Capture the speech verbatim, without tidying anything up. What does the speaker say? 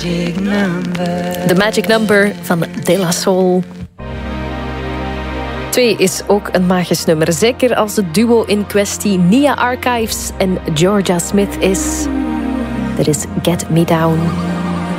The Magic Number van De La Soul. Twee is ook een magisch nummer. Zeker als het duo in kwestie Nia Archives en Georgia Smith is. Dit is Get Me Down.